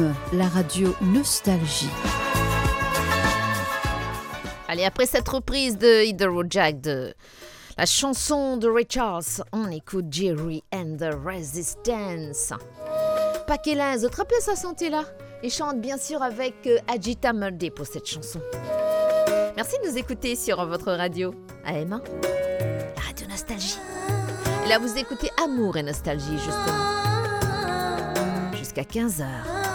FM, la radio Nostalgie. Allez, après cette reprise de Hit the Road Jack, de la chanson de Ray Charles, on écoute Jerry and the Resistance. Paquelin, attrapez sa santé là et chante bien sûr avec Agita Mulday pour cette chanson. Merci de nous écouter sur votre radio AM1, la radio Nostalgie. Et là, vous écoutez Amour et Nostalgie, justement. Jusqu'à 15h.